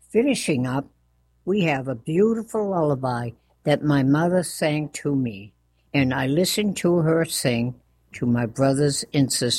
Finishing up, we have a beautiful lullaby that my mother sang to me, and I listened to her sing to my brothers and sisters.